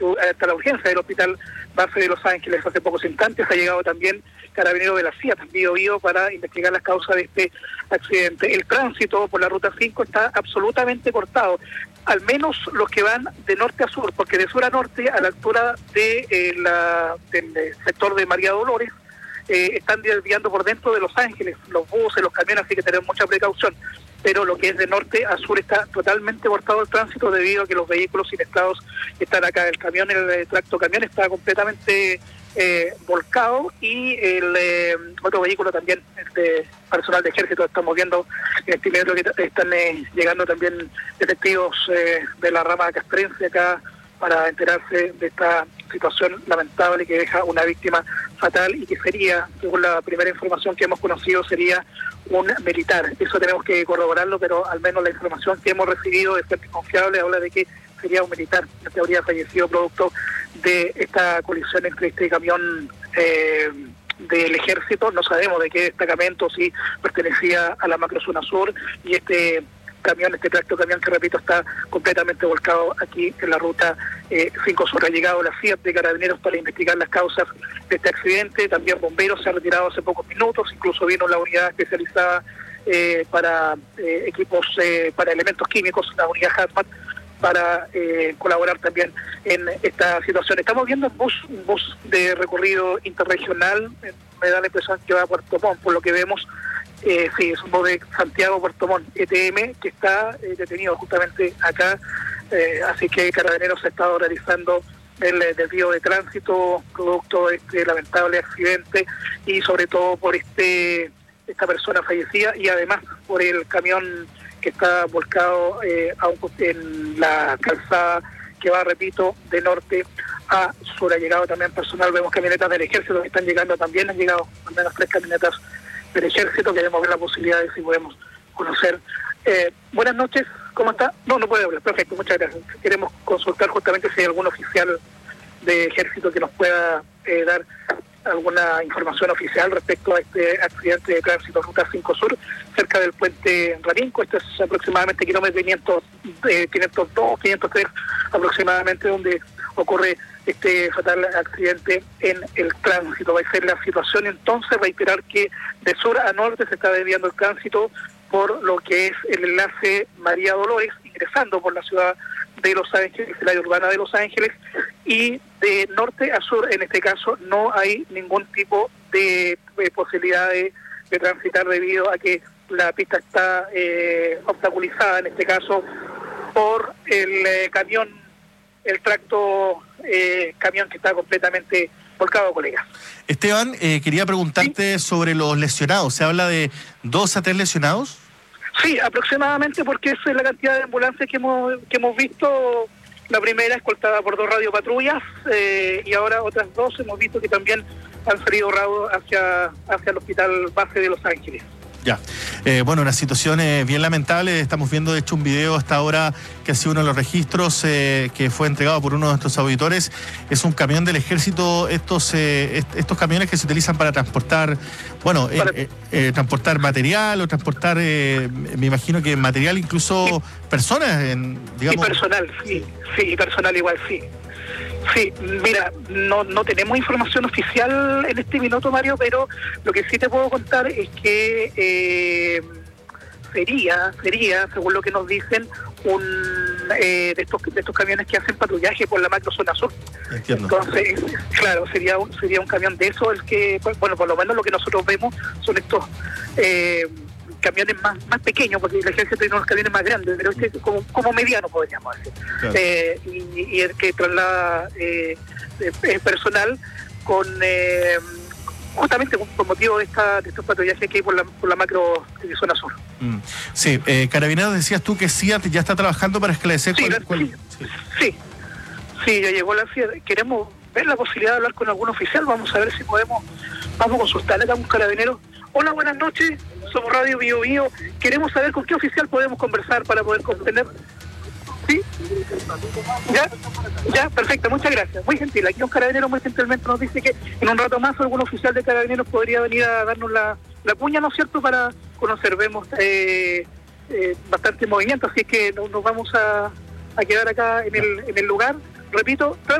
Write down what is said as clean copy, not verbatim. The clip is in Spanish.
hasta la urgencia del hospital base de Los Ángeles. Hace pocos instantes ha llegado también Carabineros de la CIA, también Bío, para investigar las causas de este accidente. El tránsito por la ruta 5 está absolutamente cortado, al menos los que van de norte a sur, porque de sur a norte, a la altura de del sector de María Dolores, están desviando por dentro de Los Ángeles los buses, los camiones, así que tenemos mucha precaución. Pero lo que es de norte a sur está totalmente cortado el tránsito debido a que los vehículos siniestrados están acá. El tracto camión está completamente volcado, y el otro vehículo también, personal de ejército. Estamos viendo en este minuto que están llegando también detectivos de la rama castrense acá para enterarse de esta situación lamentable que deja una víctima fatal y que sería, según la primera información que hemos conocido, sería un militar. Eso tenemos que corroborarlo, pero al menos la información que hemos recibido de fuentes confiables habla de que sería un militar que habría fallecido producto de esta colisión entre este camión del ejército. No sabemos de qué destacamento, si pertenecía a la macrozona sur, y este tracto camión que, repito, está completamente volcado aquí en la ruta 5 Sur. Ha llegado la CIA de Carabineros para investigar las causas de este accidente. También bomberos se han retirado hace pocos minutos, incluso vino la unidad especializada para equipos, para elementos químicos, la unidad HAZMAT, para colaborar también en esta situación. Estamos viendo un bus de recorrido interregional, me da la impresión que va a Puerto Montt, por lo que vemos. Sí, es un bus de Santiago Puerto Montt ETM que está detenido justamente acá, así que Carabineros ha estado realizando el desvío de tránsito producto de este lamentable accidente, y sobre todo por esta persona fallecida, y además por el camión que está volcado en la calzada que va, repito, de norte a sur. Ha llegado también personal, vemos camionetas del ejército que están llegando también, han llegado al menos 3 camionetas del ejército. Queremos ver la posibilidad de si podemos conocer. Buenas noches, ¿cómo está? No puede hablar, perfecto, muchas gracias. Queremos consultar justamente si hay algún oficial de ejército que nos pueda dar alguna información oficial respecto a este accidente de tránsito ruta 5 Sur, cerca del puente Rarinco. Este es aproximadamente kilómetro 502, 503 aproximadamente, donde ocurre este fatal accidente en el tránsito. Va a ser la situación, entonces, reiterar que de sur a norte se está desviando el tránsito por lo que es el enlace María Dolores, ingresando por la ciudad de Los Ángeles, el área urbana de Los Ángeles, y de norte a sur, en este caso, no hay ningún tipo de posibilidad de transitar debido a que la pista está obstaculizada, en este caso, por el camión, el tracto camión que está completamente volcado, colegas. Esteban, quería preguntarte sobre los lesionados. ¿Se habla de 2 a 3 lesionados? Sí, aproximadamente, porque esa es la cantidad de ambulancias que hemos visto. La primera escoltada por 2 radiopatrullas, y ahora otras 2 hemos visto que también han salido hacia el hospital base de Los Ángeles. Ya. Bueno, una situación bien lamentable. Estamos viendo, de hecho, un video hasta ahora que ha sido uno de los registros que fue entregado por uno de nuestros auditores. Es un camión del ejército, estos camiones que se utilizan para transportar, transportar material o transportar, me imagino que material, incluso personas, digamos. Y personal, sí, personal igual, sí. Sí, mira, no tenemos información oficial en este minuto, Mario, pero lo que sí te puedo contar es que sería, según lo que nos dicen, de estos camiones que hacen patrullaje por la macrozona sur. Entiendo. Entonces, claro, sería un camión de eso el que, bueno, por lo menos lo que nosotros vemos son estos camiones más pequeños, porque el ejército tiene unos camiones más grandes, pero este es como mediano, podríamos decir. Claro. Y el que traslada personal con justamente por motivo de estos patrullajes que hay por la macro zona sur. Sí, Carabineros, decías tú que CIA ya está trabajando para esclarecer Sí, ya llegó la CIA. Queremos ver la posibilidad de hablar con algún oficial. Vamos a ver si vamos a consultarle a un carabinero. Hola, buenas noches, somos Radio Bío. Queremos saber con qué oficial podemos conversar para poder comprender. ¿Sí? Ya, perfecto, muchas gracias. Muy gentil. Aquí un carabinero muy gentilmente nos dice que en un rato más algún oficial de carabineros podría venir a darnos la cuña, ¿no es cierto?, para conocer. Vemos bastante movimiento, así que nos vamos a quedar acá en el lugar. Repito,